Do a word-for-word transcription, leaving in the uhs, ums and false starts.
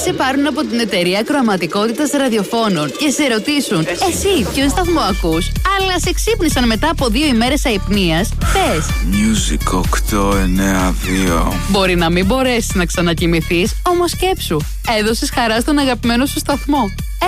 σε πάρουν από την εταιρεία ακροαματικότητας ραδιοφώνων και σε ρωτήσουν εσύ ποιον σταθμό ακούς, αλλά σε ξύπνησαν μετά από δύο ημέρες αϊπνίας, πες Music οκτώ εννέα δύο. Μπορεί να μην μπορέσεις να ξανακοιμηθείς, όμως σκέψου, έδωσες χαρά στον αγαπημένο σου σταθμό.